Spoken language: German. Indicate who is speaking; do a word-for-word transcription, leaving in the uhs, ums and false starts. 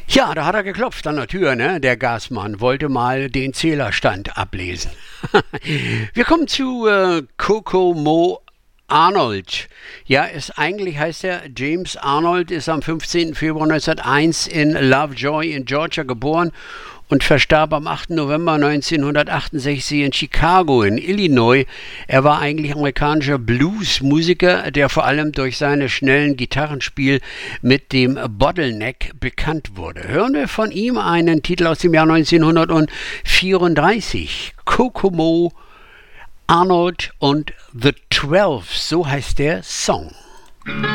Speaker 1: Ja, da hat er geklopft an der Tür, ne? Der Gasmann wollte mal den Zählerstand ablesen. Wir kommen zu äh, Kokomo Arnold. Ja, ist, eigentlich heißt er James Arnold, ist am fünfzehnten Februar neunzehnhunderteins in Lovejoy in Georgia geboren und verstarb am achten November neunzehnhundertachtundsechzig in Chicago in Illinois. Er war eigentlich amerikanischer Bluesmusiker, der vor allem durch seine schnellen Gitarrenspiel mit dem Bottleneck bekannt wurde. Hören wir von ihm einen Titel aus dem Jahr neunzehnhundertvierunddreißig. Kokomo Arnold und The Twelve, so heißt der Song.